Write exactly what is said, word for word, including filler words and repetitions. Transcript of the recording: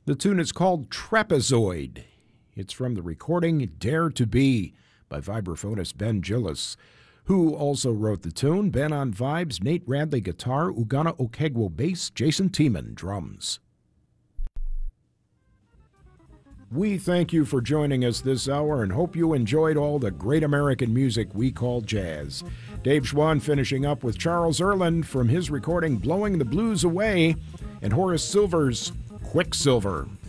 The tune is called Trapezoid. It's from the recording Dare to Be by vibraphonist Ben Gillis, who also wrote the tune. Ben on vibes, Nate Radley guitar, Ugana Okegwo bass, Jason Tiemann drums. We thank you for joining us this hour and hope you enjoyed all the great American music we call jazz. Dave Schwann finishing up with Charles Earland from his recording Blowing the Blues Away and Horace Silver's Quicksilver.